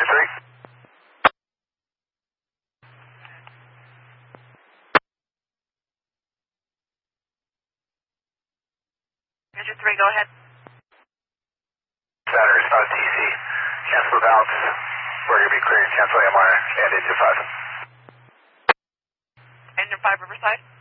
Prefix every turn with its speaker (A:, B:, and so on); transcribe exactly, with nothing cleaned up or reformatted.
A: Engine three.
B: Engine three, go ahead.
A: Saturn, respond T C. Cancel the valves. We're going to be clearing cancel M R and engine five.
B: Engine five, Riverside.